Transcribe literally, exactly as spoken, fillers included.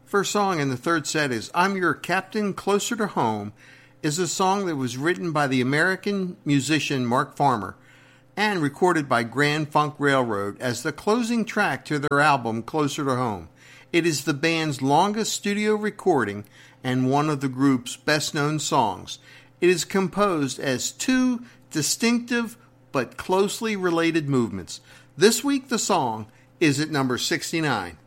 First song in the third set is I'm Your Captain Closer to Home, is a song that was written by the American musician Mark Farmer and recorded by Grand Funk Railroad as the closing track to their album Closer to Home. It is the band's longest studio recording and one of the group's best-known songs. It is composed as two distinctive but closely related movements. This week the song is at number sixty-nine.